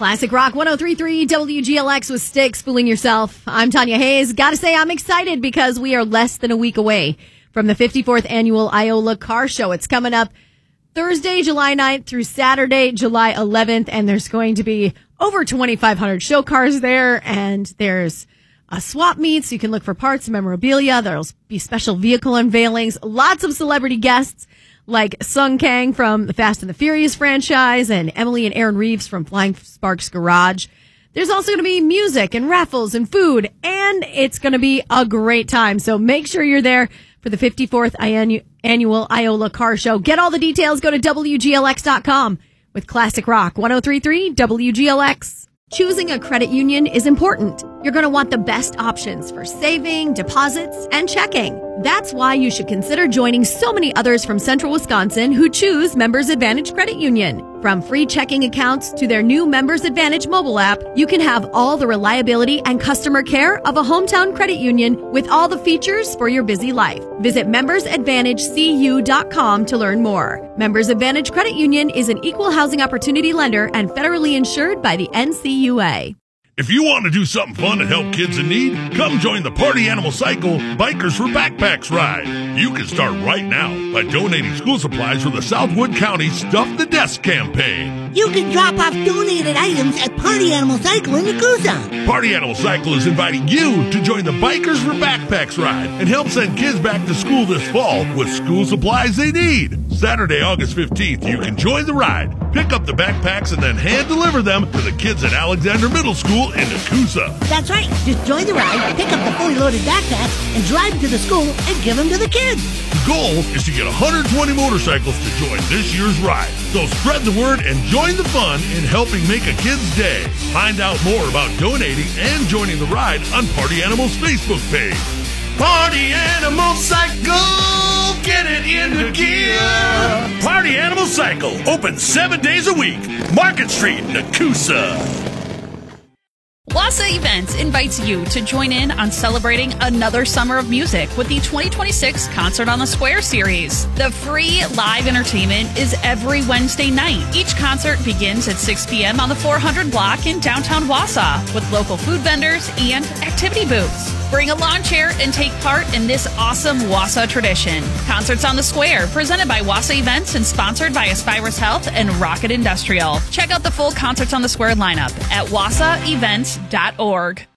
Classic Rock 103.3 WGLX with Styx, Fooling Yourself. I'm Tanya Hayes. Gotta say, I'm excited because we are less than a week away from the 54th annual Iola Car Show. It's coming up Thursday, July 9th through Saturday, July 11th, and there's going to be over 2,500 show cars there, and there's a swap meet, so you can look for parts and memorabilia. There'll be special vehicle unveilings, lots of celebrity guests, like Sung Kang from the Fast and the Furious franchise and Emily and Aaron Reeves from Flying Sparks Garage. There's also going to be music and raffles and food, and it's going to be a great time. So make sure you're there for the 54th annual Iola Car Show. Get all the details. Go to WGLX.com with Classic Rock 103.3 WGLX. Choosing a credit union is important. You're going to want the best options for saving, deposits, and checking. That's why you should consider joining so many others from Central Wisconsin who choose Members Advantage Credit Union. From free checking accounts to their new Members Advantage mobile app, you can have all the reliability and customer care of a hometown credit union with all the features for your busy life. Visit membersadvantagecu.com to learn more. Members Advantage Credit Union is an equal housing opportunity lender and federally insured by the NCUA. If you want to do something fun to help kids in need, come join the Party Animal Cycle Bikers for Backpacks ride. You can start right now by donating school supplies for the Southwood County Stuff the Desk campaign. You can drop off donated items at Party Animal Cycle in Nakusa. Party Animal Cycle is inviting you to join the Bikers for Backpacks ride and help send kids back to school this fall with school supplies they need. Saturday, August 15th, you can join the ride, pick up the backpacks, and then hand deliver them to the kids at Alexander Middle School in Nakusa. That's right. Just join the ride, pick up the fully loaded backpacks, and drive to the school and give them to the kids. The goal is to get 120 motorcycles to join this year's ride. So spread the word and join the fun in helping make a kid's day. Find out more about donating and joining the ride on Party Animal's Facebook page. Party Animal Cycle, get it into gear. Party Animal Cycle, open 7 days a week. Market Street, Nakusa. Wassa Events invites you to join in on celebrating another summer of music with the 2026 Concert on the Square series. The free live entertainment is every Wednesday night. Each concert begins at 6 p.m. on the 400 block in downtown Wassa with local food vendors and activity booths. Bring a lawn chair and take part in this awesome Wassa tradition. Concerts on the Square, presented by Wassa Events and sponsored by Aspirus Health and Rocket Industrial. Check out the full Concerts on the Square lineup at wassaevents.org.